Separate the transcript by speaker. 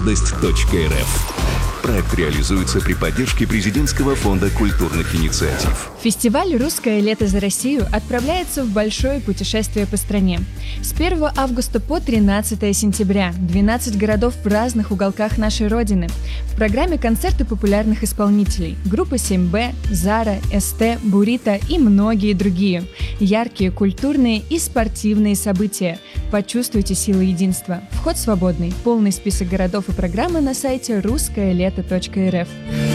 Speaker 1: молодость.рф. Проект реализуется при поддержке Президентского фонда культурных инициатив.
Speaker 2: Фестиваль «Русское лето за Россию» отправляется в большое путешествие по стране. С 1 августа по 13 сентября 12 городов в разных уголках нашей Родины. В программе концерты популярных исполнителей: группа 7Б, Зара, СТ, Бурито и многие другие. Яркие, культурные и спортивные события. Почувствуйте силу единства. Вход свободный. Полный список городов и программы на сайте ruskayaleto.rf.